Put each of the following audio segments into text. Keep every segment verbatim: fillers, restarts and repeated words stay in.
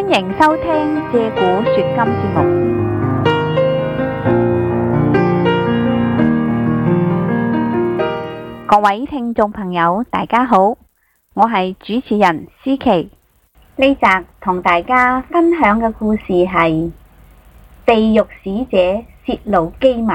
迎收聽借古說今節目。各位聽眾朋友，大家好，我係主持人思琪。呢集同大家分享嘅故事係地獄使者洩露機密。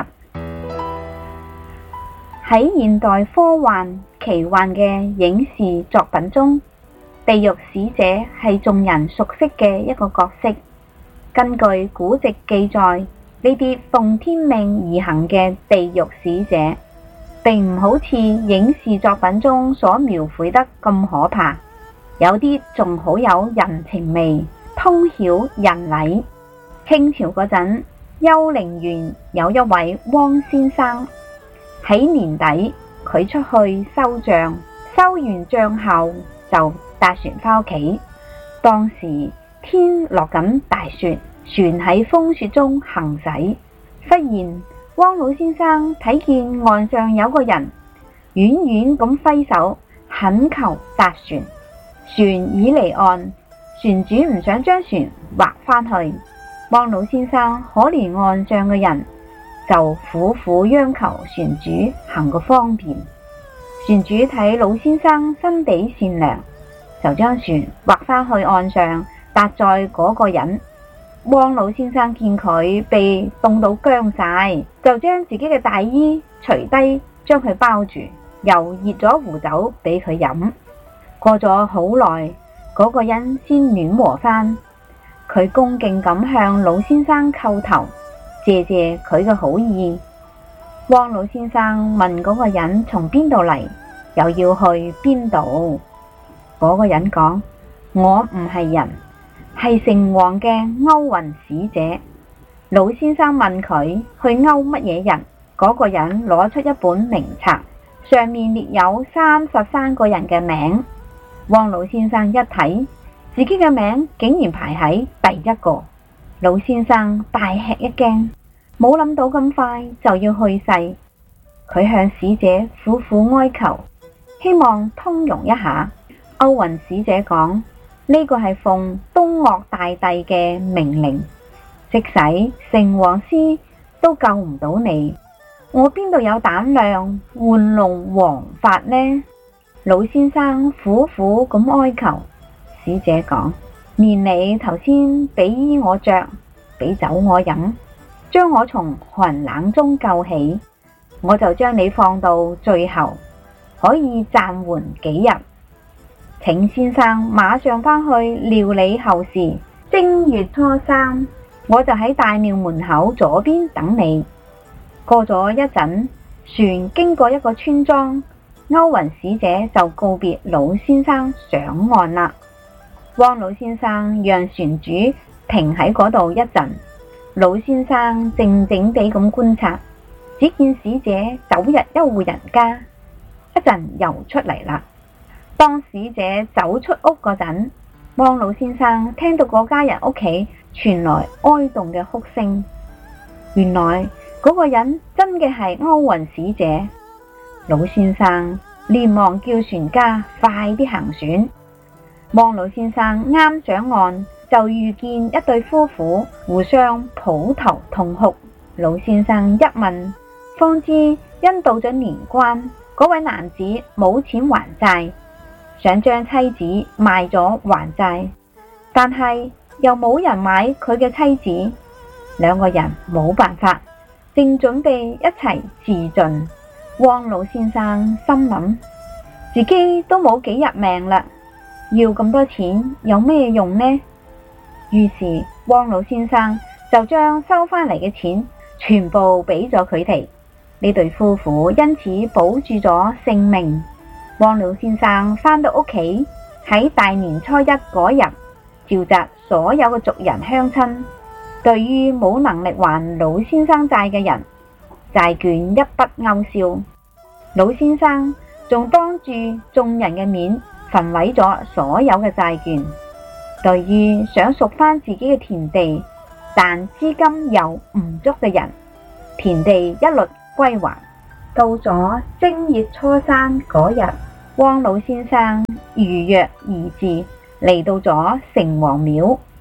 喺現代科幻奇幻嘅影視作品中，地獄使者係眾人熟悉嘅一個角色。根據古籍記載，呢啲奉天命而行嘅地獄使者，並唔好似影視作品中所描繪得咁可怕，有啲仲好有人情味，通曉人禮。清朝嗰陣，丘陵縣有一位汪先生，喺年底佢出去收帳，收完帳後就搭船返屋企。當時天落緊大雪，船喺風雪中行駛。忽然汪老先生睇見岸上有個人遠遠咁揮手懇求搭船，船已離岸，船主唔想將船劃返去。汪老先生可憐岸上嘅人，就苦苦央求船主行個方便。船主睇老先生心地善良，就將船劃返去岸上，搭載嗰個人。汪老先生見佢被凍到僵晒，就將自己嘅大衣除低，將佢包住，又熱咗壺酒俾佢飲。過咗好耐，嗰個人先暖和返。佢恭敬咁向老先生叩頭，謝謝佢嘅好意。汪老先生問嗰個人從邊度嚟，又要去邊度？嗰個人講：我唔係人，係城隍嘅勾魂使者。老先生問佢去勾乜嘢人，嗰個人攞出一本名冊，上面列有三十三個人嘅名。汪老先生一睇，自己嘅名竟然排喺第一個。老先生大吃一驚，冇諗到咁快就要去世。佢向使者苦苦哀求，希望通融一下。勾魂使者講：呢個係奉東嶽大帝嘅命令，即使城隍師都救唔到你，我邊度有膽量玩弄王法呢？老先生苦苦咁哀求。使者講：念你頭先俾衣我着，俾酒我飲，將我從寒冷中救起，我就將你放到最後，可以暫緩幾日。請先生馬上返去料理後事。正月初三，我就喺大廟門口左邊等你。過咗一陣，船經過一個村莊，勾魂使者就告別老先生上岸啦。汪老先生讓船主停喺嗰度一陣，老先生靜靜地咁觀察，只見使者走入一戶人家，一陣又出嚟啦。當使者走出屋嗰陣，汪老先生聽到嗰家人屋企傳來哀慟嘅哭聲。原來嗰個人真嘅係勾魂使者。老先生連忙叫船家快啲行船。汪老先生啱上岸，就遇見一對夫婦互相抱頭痛哭。老先生一問，方知因到咗年關，嗰位男子冇錢還債，想將妻子賣咗還債，但係又冇人買佢嘅妻子，兩個人冇辦法，正準備一齊自盡。汪老先生心諗，自己都冇幾日命啦，要咁多錢有咩用呢？於是汪老先生就將收返嚟嘅錢全部俾咗佢哋。呢對夫婦因此保住咗性命。汪老先生返到屋企，喺大年初一嗰日召集所有嘅族人鄉親，對於冇能力還老先生債嘅人，債券一筆勾銷。老先生仲當住眾人嘅面焚毀咗所有嘅債券。對於想贖返自己嘅田地但資金又唔足嘅人，田地一律歸還。到咗正月初三嗰日，汪老先生如約而至，嚟到咗城隍廟。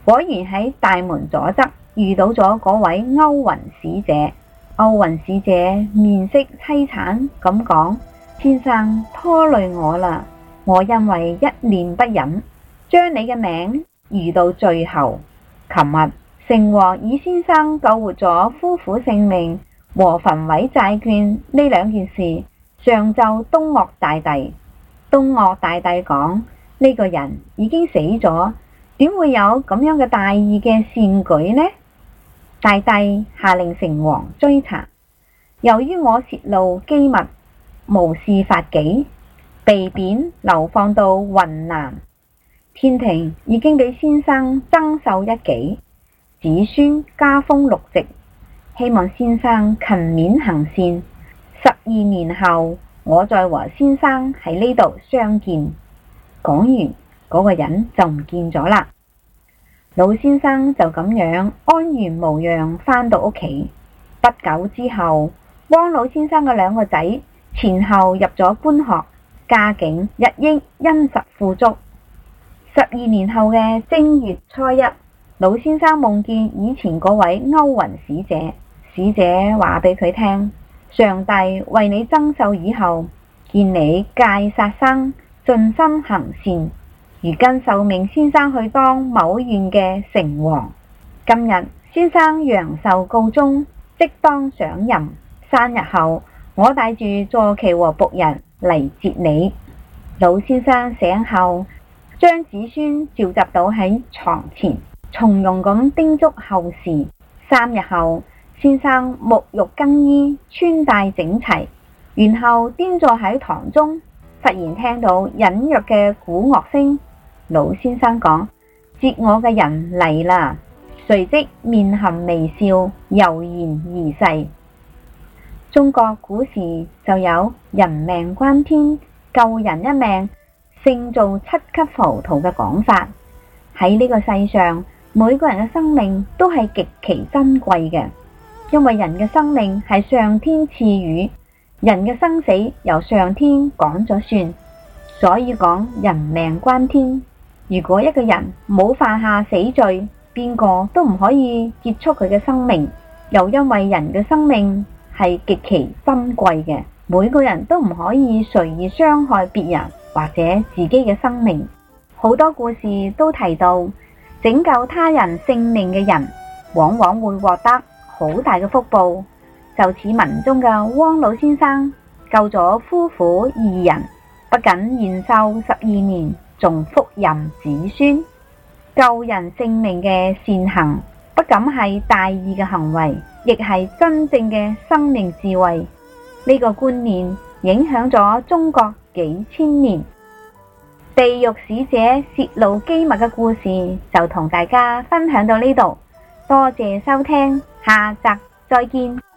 果然喺大門左側遇到咗嗰位歐雲使者。歐雲使者面色淒慘咁講：先生拖累我啦，我因為一念不忍，將你嘅名移到最後。琴日城隍以先生救活咗夫婦性命和焚毀債券呢兩件事上奏東嶽大帝。東嶽大帝講：呢個人已經死咗，點會有咁樣嘅大義嘅善舉呢？大帝下令城隍追查，由於我泄露機密，無視法紀，被貶流放到雲南。天庭已經俾先生增壽一紀，子孫加封六席，希望先生勤勉行善。十二年後，我再和先生喺呢度相見。講完，嗰個人就唔見咗啦。老先生就咁樣安然無恙返到屋企。不久之後，汪老先生嘅兩個仔前後入咗官學，家境日益殷實富足。十二年後嘅正月初一，老先生夢見以前嗰位歐雲使者，使者話俾佢聽：上帝為你增壽以後，見你戒殺生，盡心行善，如今受命先生去當某縣嘅城隍。今日先生陽壽告終，即當上任。三日後，我帶住坐騎和僕人嚟接你。老先生醒後，將子孫召集到喺床前，從容咁叮囑後事。三日後，先生沐浴更衣，穿戴整齊，然後端坐喺堂中，忽然聽到隱約嘅鼓樂聲。老先生講：接我嘅人嚟啦！隨即面含微笑，悠然而逝。中國古時就有人命關天，救人一命勝造七級浮屠嘅講法。喺呢個世上，每個人嘅生命都係極其珍貴嘅，因為人嘅生命係上天賜予，人嘅生死由上天講咗算，所以講人命關天。如果一個人冇犯下死罪，邊個都唔可以結束佢嘅生命。又因為人嘅生命係極其珍貴嘅，每個人都唔可以隨意傷害別人或者自己嘅生命。好多故事都提到，拯救他人性命嘅人往往會獲得好大嘅福報。就似文中嘅汪老先生救咗夫婦二人，不僅延壽十二年，仲福蔭子孫。救人性命嘅善行，不僅係大義嘅行為，亦係真正嘅生命智慧。呢個觀念影響咗中國幾千年。地獄使者泄露機密嘅故事就同大家分享到呢度，多謝收聽，下集再見。